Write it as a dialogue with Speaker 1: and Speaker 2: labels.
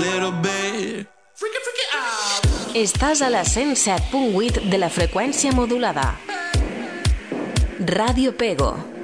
Speaker 1: little bit. Freaky, freaky out.
Speaker 2: Estàs a la 107.8 de la freqüència modulada. Ràdio Pego.